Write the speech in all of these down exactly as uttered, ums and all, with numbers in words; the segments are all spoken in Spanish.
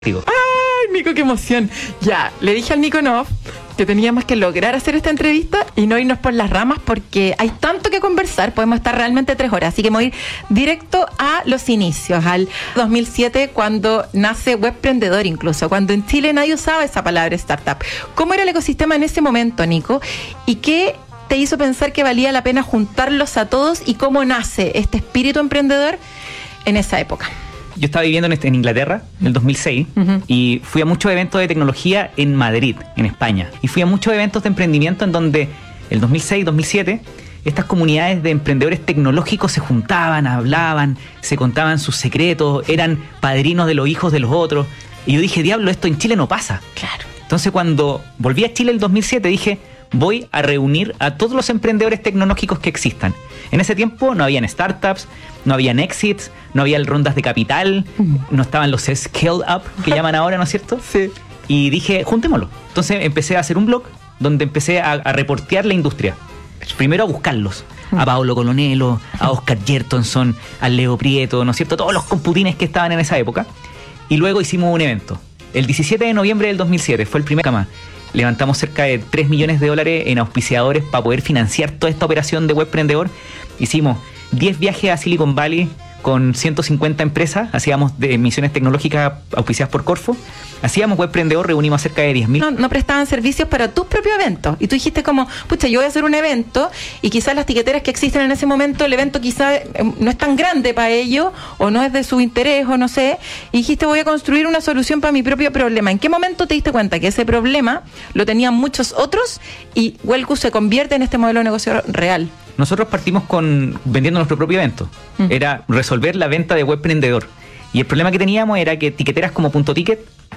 Ay, Nico, qué emoción. Ya, le dije al Nico en off que teníamos que lograr hacer esta entrevista y no irnos por las ramas porque hay tanto que conversar, podemos estar realmente tres horas, así que vamos a ir directo a los inicios, al dos mil siete, cuando nace Webprendedor, incluso, cuando en Chile nadie usaba esa palabra startup. ¿Cómo era el ecosistema en ese momento, Nico? ¿Y qué te hizo pensar que valía la pena juntarlos a todos y cómo nace este espíritu emprendedor en esa época? Yo estaba viviendo en, en Inglaterra en el dos mil seis uh-huh. y fui a muchos eventos de tecnología en Madrid, en España. Y fui a muchos eventos de emprendimiento en donde el dos mil seis, dos mil siete, estas comunidades de emprendedores tecnológicos se juntaban, hablaban, se contaban sus secretos, eran padrinos de los hijos de los otros. Y yo dije, diablo, esto en Chile no pasa. Claro. Entonces cuando volví a Chile el dos mil siete dije, voy a reunir a todos los emprendedores tecnológicos que existan. En ese tiempo no habían startups, no habían exits, no había rondas de capital, uh-huh. no estaban los scale up que llaman ahora, ¿no es cierto? Sí. Y dije, juntémoslo. Entonces empecé a hacer un blog donde empecé a, a reportear la industria. Primero a buscarlos. Uh-huh. A Paolo Colonello, a Oscar Jertonson, a Leo Prieto, ¿no es cierto? Todos los computines que estaban en esa época. Y luego hicimos un evento. El diecisiete de noviembre del dos mil siete fue el primer cama. Levantamos cerca de tres millones de dólares en auspiciadores para poder financiar toda esta operación de Webprendedor. Hicimos diez viajes a Silicon Valley con ciento cincuenta empresas, hacíamos de misiones tecnológicas auspiciadas por Corfo, hacíamos Webprendedor, reunimos a cerca de diez mil. No, no prestaban servicios para tus propios eventos. Y tú dijiste como, pucha, yo voy a hacer un evento y quizás las tiqueteras que existen en ese momento, el evento quizás no es tan grande para ellos o no es de su interés o no sé. Y dijiste, voy a construir una solución para mi propio problema. ¿En qué momento te diste cuenta que ese problema lo tenían muchos otros y Wellco se convierte en este modelo de negocio real? Nosotros partimos con vendiendo nuestro propio evento. Mm. Era resolver la venta de Webprendedor. Y el problema que teníamos era que tiqueteras como Punto Ticket,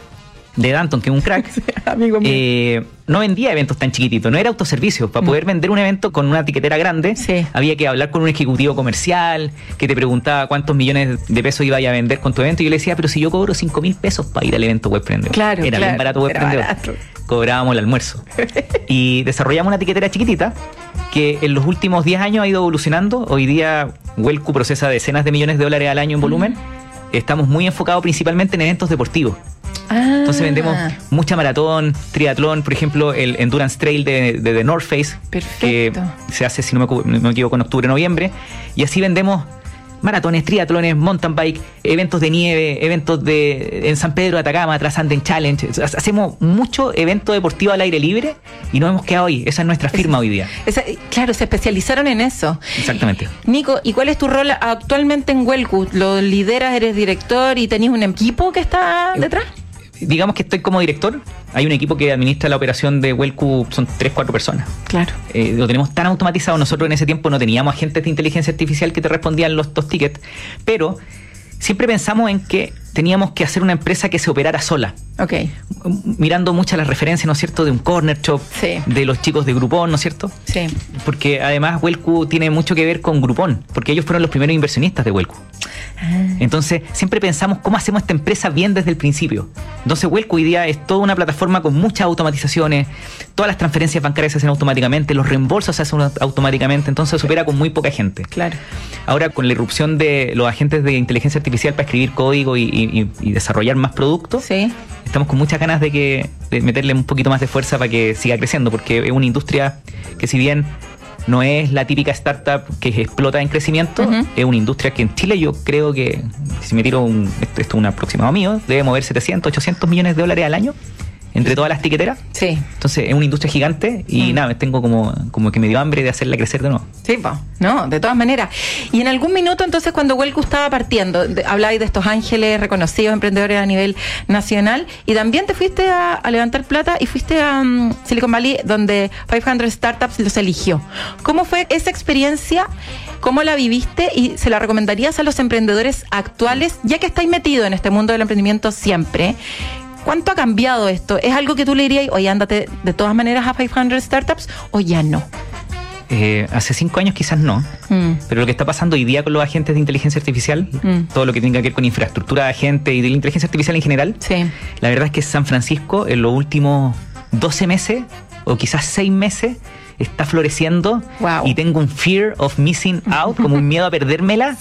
de Danton, que es un crack, sí, amigo mío. Eh, no vendía eventos tan chiquititos, no era autoservicio. Para mm. poder vender un evento con una tiquetera grande, sí. había que hablar con un ejecutivo comercial que te preguntaba cuántos millones de pesos iba a vender con tu evento. Y yo le decía, pero si yo cobro cinco mil pesos para ir al evento Webprendedor. Claro, era claro, bien barato Webprendedor. Cobrábamos el almuerzo. Y desarrollamos una tiquetera chiquitita que en los últimos diez años ha ido evolucionando. Hoy día Wellco procesa decenas de millones de dólares al año en volumen. Mm. Estamos muy enfocados principalmente en eventos deportivos. Ah. Entonces vendemos mucha maratón, triatlón, por ejemplo, el Endurance Trail de, de, de North Face. Perfecto. Que se hace, si no me, no me equivoco, en octubre, noviembre. Y así vendemos maratones, triatlones, mountain bike, eventos de nieve, eventos de en San Pedro de Atacama, Transanden Challenge. Hacemos mucho evento deportivo al aire libre y nos hemos quedado ahí. Esa es nuestra firma es, hoy día. Esa, claro, se especializaron en eso. Exactamente. Nico, ¿y cuál es tu rol actualmente en Wellco? ¿Lo lideras, eres director y tenés un equipo que está detrás? Digamos que estoy como director. Hay un equipo que administra la operación de Wellco, son tres, cuatro personas. Claro. Eh, lo tenemos tan automatizado. Nosotros en ese tiempo no teníamos agentes de inteligencia artificial que te respondían los, los tickets, pero siempre pensamos en que teníamos que hacer una empresa que se operara sola. Ok. Mirando muchas las referencias, ¿no es cierto?, de un corner shop, sí. de los chicos de Groupon, ¿no es cierto? Sí. Porque además Wellco tiene mucho que ver con Groupon, porque ellos fueron los primeros inversionistas de Wellco. Ah. Entonces, siempre pensamos cómo hacemos esta empresa bien desde el principio. Entonces, Wellco hoy día es toda una plataforma con muchas automatizaciones, todas las transferencias bancarias se hacen automáticamente, los reembolsos se hacen automáticamente, entonces se opera con muy poca gente. Claro. Ahora, con la irrupción de los agentes de inteligencia artificial para escribir código y, y, y desarrollar más productos, sí. estamos con muchas ganas de que de meterle un poquito más de fuerza para que siga creciendo, porque es una industria que, si bien no es la típica startup que explota en crecimiento, uh-huh. es una industria que en Chile yo creo que, si me tiro un, esto, esto es un aproximado mío, debe mover setecientos, ochocientos millones de dólares al año entre todas las tiqueteras. Sí. Entonces es una industria gigante y mm. nada, me tengo como, como que me dio hambre de hacerla crecer de nuevo. Sí, pues, no, de todas maneras. Y en algún minuto entonces, cuando Wellco estaba partiendo, de, hablabais de estos ángeles reconocidos, emprendedores a nivel nacional, y también te fuiste a, a levantar plata y fuiste a um, Silicon Valley, donde quinientas Startups los eligió. ¿Cómo fue esa experiencia? ¿Cómo la viviste? ¿Y se la recomendarías a los emprendedores actuales, ya que estáis metidos en este mundo del emprendimiento siempre? ¿Cuánto ha cambiado esto? ¿Es algo que tú le dirías, oye, ándate de todas maneras a quinientas Startups, o ya no? Eh, hace cinco años quizás no, mm. pero lo que está pasando hoy día con los agentes de inteligencia artificial, mm. todo lo que tenga que ver con infraestructura de agentes y de la inteligencia artificial en general, sí. la verdad es que San Francisco en los últimos doce meses, o quizás seis meses, está floreciendo. Wow. Y tengo un fear of missing out, como un miedo a perdérmela,